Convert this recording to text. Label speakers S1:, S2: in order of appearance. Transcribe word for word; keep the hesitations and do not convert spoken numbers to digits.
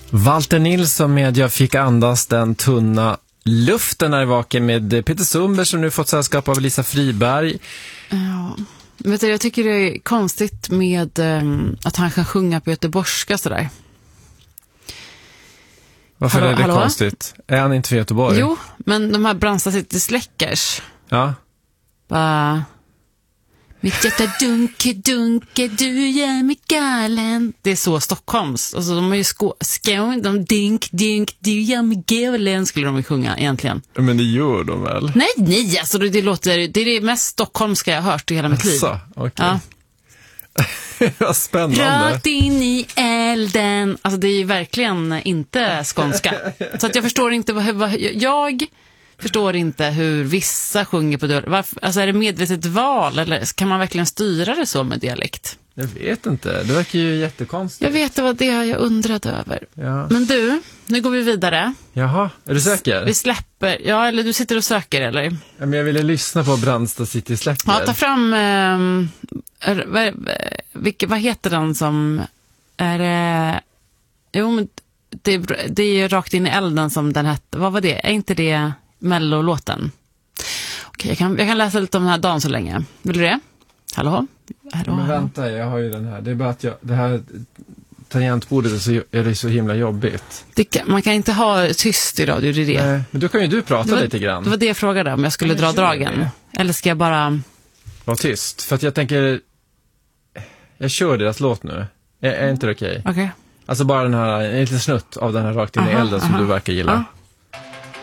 S1: Walter Nilsson med Jag fick andas den tunna luften är vaken med Peter Sundberg som nu fått sällskap av Lisa Friberg.
S2: Ja, vet du, jag tycker det är konstigt med um, att han kan sjunga på göteborgska sådär.
S1: Varför
S2: hallå,
S1: är det
S2: hallå?
S1: konstigt? Är han inte för Göteborg?
S2: Jo, men de här Brandsta City Släckers.
S1: Ja.
S2: Bara... Mitt hjärta dunke, dunke, du gör mig galen. Det är så Stockholms. Alltså de är ju skå... skån, de dink, dink, du gör mig galen skulle de ju sjunga egentligen.
S1: Men det gör de väl?
S2: Nej, nej, alltså det, det låter... Det är det mest stockholmska jag har hört i hela mitt liv.
S1: Asså, okej.
S2: Ja.
S1: Vad spännande.
S2: Rakt in i elden. Alltså det är ju verkligen inte skånska. Så att jag förstår inte vad, vad jag förstår inte hur vissa sjunger på dialekt. Varför, alltså är det medvetet val eller kan man verkligen styra det så med dialekt?
S1: Jag vet inte, det verkar ju jättekonstigt.
S2: Jag vet, det var det jag undrade över.
S1: Ja.
S2: Men du, nu går vi vidare.
S1: Jaha, är du säker?
S2: Vi släpper, ja eller du sitter och söker eller?
S1: Ja, men jag ville lyssna på Brandsta City Släcker.
S2: Ja, ta fram, eh, är, vad, vilka, vad heter den som, är det, jo men det, det är ju Rakt in i elden som den hette, vad var det? Är inte det Mello-låten? Okej, jag kan, jag kan läsa lite om den här dagen så länge. Vill du det? Hallå? Hallå?
S1: Men vänta, jag har ju den här. Det är bara att jag, det här tangentbordet är, så, är det så himla jobbigt.
S2: Det kan, man kan inte ha tyst i radio, det är det.
S1: Nej, men då kan ju du prata
S2: det var,
S1: lite grann.
S2: Det var det jag frågade om jag skulle
S1: men
S2: dra
S1: jag
S2: dragen.
S1: Det.
S2: Eller ska jag bara...
S1: Var tyst, för att jag tänker... Jag kör deras låt nu. Är, är inte det okej?
S2: Okej. Okay.
S1: Alltså bara den här, en liten snutt av den här Rakt in i elden som
S2: aha.
S1: du verkar gilla.
S2: Ja.